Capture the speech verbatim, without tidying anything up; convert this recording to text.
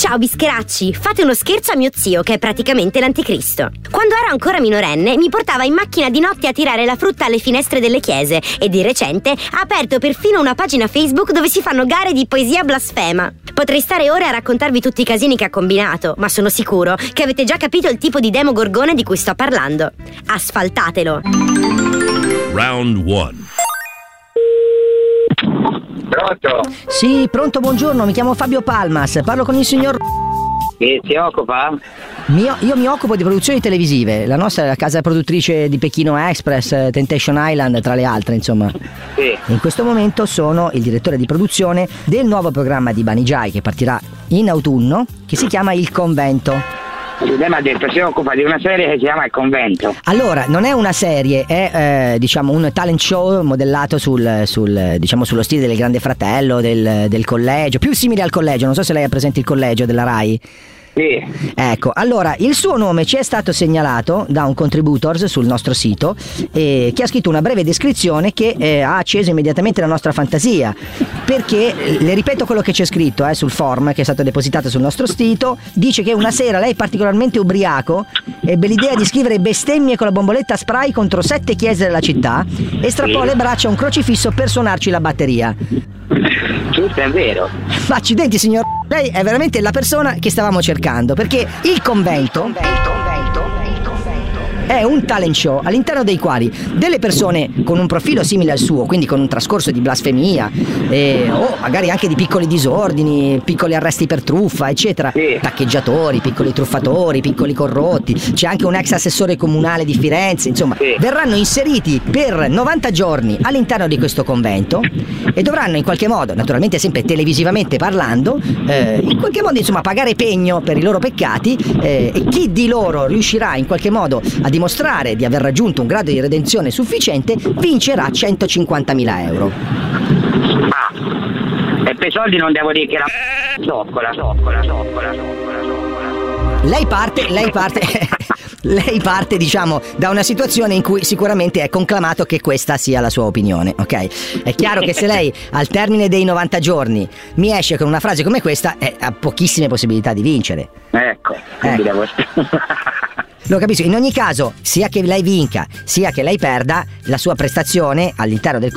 Ciao bischeracci, fate uno scherzo a mio zio che è praticamente l'anticristo. Quando ero ancora minorenne mi portava in macchina di notte a tirare la frutta alle finestre delle chiese e di recente ha aperto perfino una pagina Facebook dove si fanno gare di poesia blasfema. Potrei stare ore a raccontarvi tutti i casini che ha combinato, ma sono sicuro che avete già capito il tipo di demogorgone di cui sto parlando. Asfaltatelo. Round one. Pronto? Sì, pronto, buongiorno, mi chiamo Fabio Palmas, parlo con il signor... Chi si occupa? Mio, io mi occupo di produzioni televisive, la nostra è la casa produttrice di Pechino Express, Temptation Island, tra le altre, insomma. Sì. In questo momento sono il direttore di produzione del nuovo programma di Banijay che partirà in autunno, che si chiama Il Convento. Lei mi ha detto si occupa di una serie che si chiama Il Convento. Allora, non è una serie, è eh, diciamo un talent show modellato sul, sul diciamo sullo stile del Grande Fratello, del, del collegio, più simile al collegio, non so se lei ha presente il collegio della Rai. Sì. Ecco, allora il suo nome ci è stato segnalato da un contributors sul nostro sito eh, che ha scritto una breve descrizione che eh, ha acceso immediatamente la nostra fantasia, perché le ripeto quello che c'è scritto eh, sul form che è stato depositato sul nostro sito. Dice che una sera lei, particolarmente ubriaco, ebbe l'idea di scrivere bestemmie con la bomboletta spray contro sette chiese della città e strappò Sì. le braccia a un crocifisso per suonarci la batteria. Tutto è vero. Ma accidenti signor, lei è veramente la persona che stavamo cercando, perché il convento è un talent show all'interno dei quali delle persone con un profilo simile al suo, quindi con un trascorso di blasfemia eh, o magari anche di piccoli disordini, piccoli arresti per truffa eccetera, Sì. taccheggiatori, piccoli truffatori, piccoli corrotti, c'è anche un ex assessore comunale di Firenze, insomma Sì. verranno inseriti per novanta giorni all'interno di questo convento e dovranno in qualche modo, naturalmente sempre televisivamente parlando, eh, in qualche modo insomma pagare pegno per i loro peccati eh, e chi di loro riuscirà in qualche modo a dimostrare di aver raggiunto un grado di redenzione sufficiente vincerà centocinquantamila euro. Ah. E per i soldi non devo dire che la zoccola, zoccola, zoccola, zoccola, zoccola. Lei parte, lei parte, lei parte diciamo da una situazione in cui sicuramente è conclamato che questa sia la sua opinione, ok? È chiaro che se lei al termine dei novanta giorni mi esce con una frase come questa eh, ha pochissime possibilità di vincere. Ecco, quindi Eh. devo... Lo capisco, in ogni caso, sia che lei vinca, sia che lei perda, la sua prestazione all'interno del